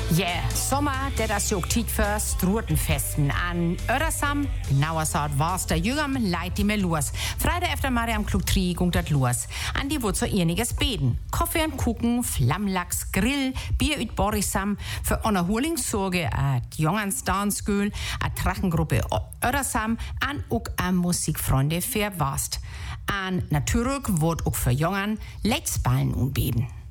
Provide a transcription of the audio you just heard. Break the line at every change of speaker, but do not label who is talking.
Sommer, der das juckt für Strutenfesten an Ödersam, genauer gesagt war's der Jüngem, leid die mir los. Freitag efter Mariam Klug 3 gungt dat los. An die wird so einiges beten. Kaffee und Kuchen, Flammlachs, Grill, Bier üt Borisam, für Unerholungssorge die Jungens Danskühl, a Drachengruppe Ödersam, an ook a Musikfreunde für Wast. An natürlich wird auch für Jungen Leitsballen unbeten.